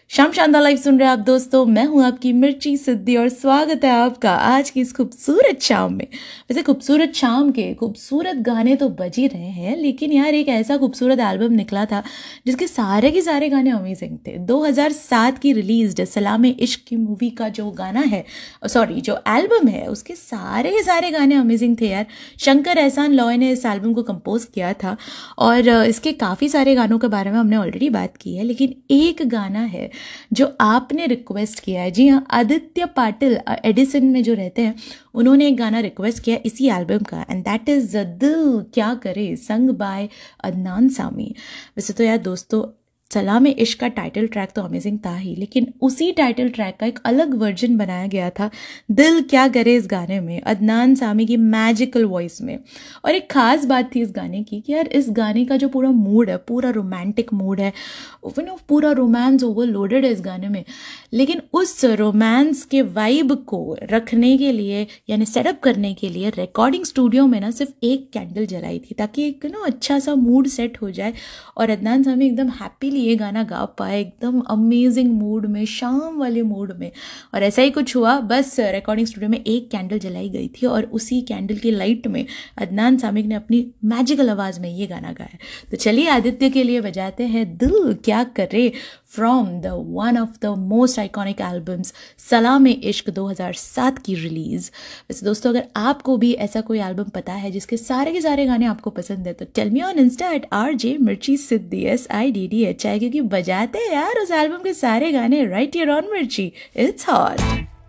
शाम शानदार लाइव सुन रहे हैं आप दोस्तों। मैं हूं आपकी मिर्ची सिद्धि और स्वागत है आपका आज की इस खूबसूरत शाम में। वैसे खूबसूरत शाम के खूबसूरत गाने तो बज ही रहे हैं, लेकिन यार एक ऐसा खूबसूरत एल्बम निकला था जिसके सारे के सारे गाने अमेजिंग थे। 2007 की रिलीज्ड सलाम इश्क की मूवी का जो गाना है, सॉरी जो एल्बम है, उसके सारे के सारे गाने अमेजिंग थे यार। शंकर एहसान लॉय ने इस एल्बम को कंपोज किया था और इसके काफ़ी सारे गानों के बारे में हमने ऑलरेडी बात की है, लेकिन एक गाना है जो आपने रिक्वेस्ट किया है। जी हाँ, आदित्य पाटिल एडिसन में जो रहते हैं, उन्होंने एक गाना रिक्वेस्ट किया इसी एल्बम का, एंड दैट इज़ दिल क्या करे, संग बाय अदनान सामी। वैसे तो यार दोस्तों, सलाम इश्क का टाइटल ट्रैक तो अमेजिंग था ही, लेकिन उसी टाइटल ट्रैक का एक अलग वर्जन बनाया गया था दिल क्या करे इस गाने में, अदनान सामी की मैजिकल वॉइस में। और एक ख़ास बात थी इस गाने की कि यार इस गाने का जो पूरा मूड है, पूरा रोमांटिक मूड है, पूरा रोमांस ओवरलोडेड है इस गाने में, लेकिन उस रोमांस के वाइब को रखने के लिए यानी सेटअप करने के लिए रिकॉर्डिंग स्टूडियो में ना सिर्फ एक कैंडल जलाई थी, ताकि एक अच्छा सा मूड सेट हो जाए और अदनान सामी एकदम हैप्पीली ये गाना गा पाए, एकदम अमेजिंग मूड में, शाम वाले मूड में। और ऐसा ही कुछ हुआ, बस रिकॉर्डिंग स्टूडियो में एक कैंडल जलाई गई थी और उसी कैंडल की लाइट में अदनान सामी ने अपनी मैजिकल आवाज़ में ये गाना गाया। तो चलिए आदित्य के लिए बजाते हैं दिल क्या करे from the one of the most iconic albums सलाम इश्क 2007 की रिलीज। वैसे दोस्तों, अगर आपको भी ऐसा कोई एल्बम पता है जिसके सारे के सारे गाने आपको पसंद है, तो tell me on Insta @RJ मिर्ची सिद्धि SIDDHI, क्योंकि बजाते हैं यार उस एल्बम के सारे गाने राइट हियर ऑन मिर्ची। It's hot.